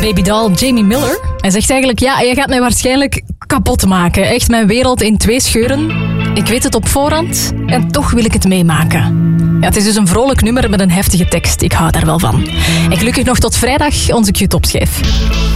Babydoll, Jamie Miller. Hij zegt eigenlijk, ja, je gaat mij waarschijnlijk kapot maken. Echt mijn wereld in 2 scheuren. Ik weet het op voorhand en toch wil ik het meemaken. Ja, het is dus een vrolijk nummer met een heftige tekst. Ik hou daar wel van. En gelukkig nog tot vrijdag onze Q-topschijf.